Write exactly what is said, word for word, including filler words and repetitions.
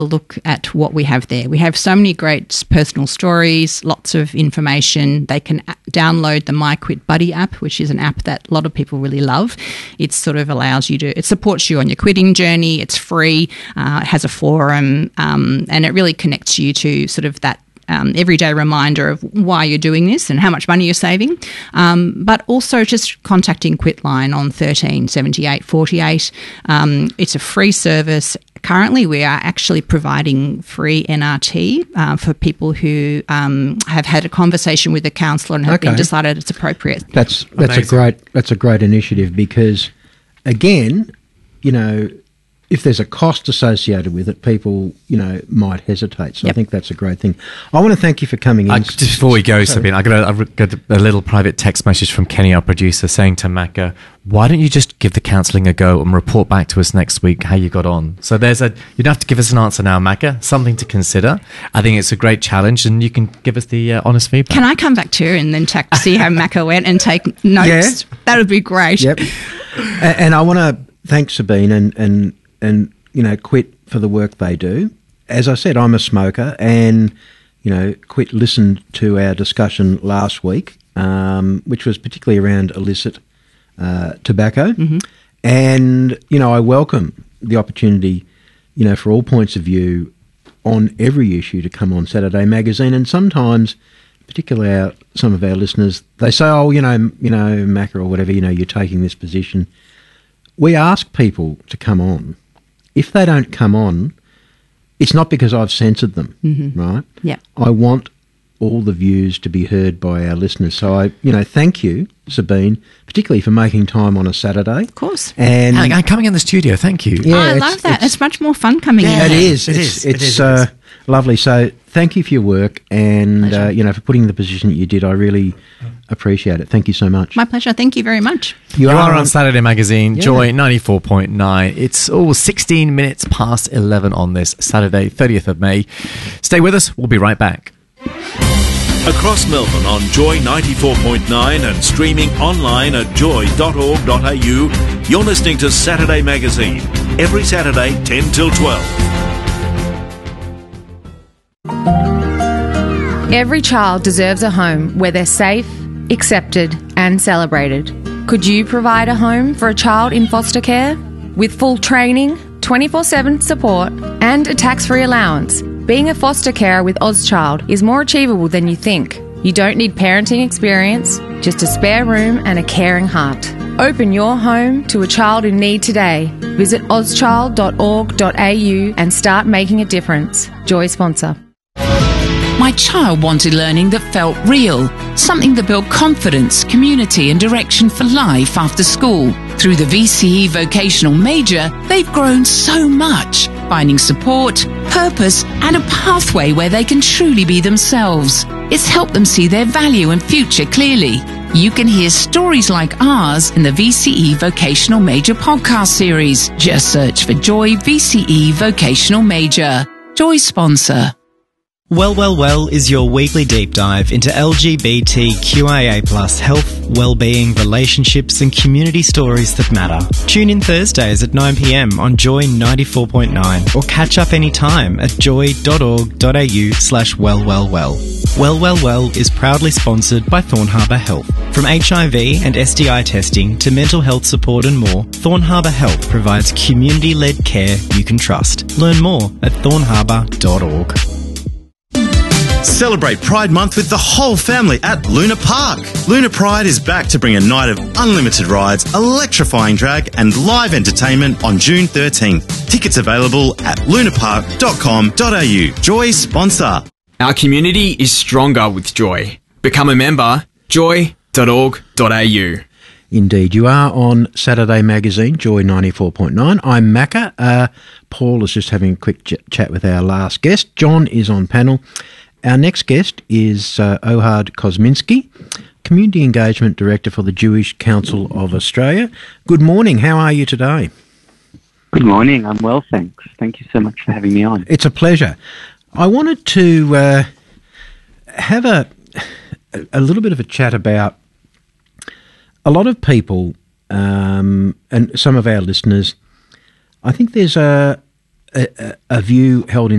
look at what we have there. We have so many great personal stories, lots of information. They can a- download the My Quit Buddy app, which is an app that a lot of people really love. It sort of allows you to, it supports you on your quitting journey. It's free. Uh, it has a forum, um, and it really connects you to sort of that Um, everyday reminder of why you're doing this and how much money you're saving, um, but also just contacting Quitline on thirteen seventy-eight forty-eight. Um, it's a free service. Currently, we are actually providing free N R T uh, for people who um, have had a conversation with a counsellor and have Okay. been decided it's appropriate. That's that's Amazing. a great that's a great initiative because, again, you know, if there's a cost associated with it, people, you know, might hesitate. So Yep. I think that's a great thing. I want to thank you for coming in. I, just before we go, Sabine, I got, a, I got a little private text message from Kenny, our producer, saying to Macca, why don't you just give the counselling a go and report back to us next week how you got on? So there's a, you don't have to give us an answer now, Macca, something to consider. I think it's a great challenge and you can give us the uh, honest feedback. Can I come back to you and then check to see how Macca went and take notes? Yeah. That would be great. Yep. A- and I want to thank Sabine and, and, and, you know, Quit for the work they do. As I said, I'm a smoker and, you know, Quit listened to our discussion last week, um, which was particularly around illicit uh, tobacco. Mm-hmm. And, you know, I welcome the opportunity, you know, for all points of view on every issue to come on Saturday Magazine. And sometimes, particularly our, some of our listeners, they say, oh, you know, you know, Macca or whatever, you know, you're taking this position. We ask people to come on. If they don't come on, it's not because I've censored them, mm-hmm. right? Yeah. I want all the views to be heard by our listeners. So I, you know, thank you, Sabine, particularly for making time on a Saturday. Of course. And And I'm coming in the studio, thank you. yeah, Oh, I it's- love that. it's- It's, much more fun coming Yeah. in. It is. It It's, is. It it's is. It uh, is. lovely. So thank you for your work and, Pleasure. uh, you know, for putting the position that you did. I really appreciate it. Thank you so much. My pleasure. Thank you very much. You are on Saturday Magazine, Yeah. Joy ninety-four point nine. It's all sixteen minutes past eleven on this Saturday, thirtieth of May. Stay with us. We'll be right back. Across Melbourne on Joy ninety-four point nine and streaming online at joy dot org dot a u, you're listening to Saturday Magazine. Every Saturday, ten till twelve. Every child deserves a home where they're safe, accepted, and celebrated. Could you provide a home for a child in foster care? With full training, twenty-four seven support, and a tax-free allowance, being a foster carer with Ozchild is more achievable than you think. You don't need parenting experience, just a spare room and a caring heart. Open your home to a child in need today. Visit ozchild dot org dot a u and start making a difference. Joy sponsor. My child wanted learning that felt real, something that built confidence, community and direction for life after school. Through the V C E Vocational Major, they've grown so much, finding support, purpose and a pathway where they can truly be themselves. It's helped them see their value and future clearly. You can hear stories like ours in the V C E Vocational Major podcast series. Just search for Joy V C E Vocational Major. Joy sponsor. Well, Well, Well is your weekly deep dive into L G B T Q I A plus health, well-being, relationships and community stories that matter. Tune in Thursdays at nine p m on Joy ninety-four point nine or catch up anytime at joy dot org dot a u slash well well well. Well, Well, Well is proudly sponsored by Thorn Harbour Health. From H I V and S T I testing to mental health support and more, Thorn Harbour Health provides community-led care you can trust. Learn more at thorn harbour dot org. Celebrate Pride Month with the whole family at Luna Park. Luna Pride is back to bring a night of unlimited rides, electrifying drag and live entertainment on June thirteenth. Tickets available at lunapark dot com dot a u. Joy sponsor. Our community is stronger with Joy. Become a member, joy dot org dot a u. Indeed. You are on Saturday Magazine, Joy ninety-four point nine. I'm Macca. Uh, Paul is just having a quick ch- chat with our last guest. John is on panel. Our next guest is uh, Ohad Kosminski, Community Engagement Director for the Jewish Council of Australia. Good morning. How are you today? Good morning. I'm well, thanks. Thank you so much for having me on. It's a pleasure. I wanted to uh, have a, a little bit of a chat about a lot of people um, and some of our listeners. I think there's a a, a, a view held in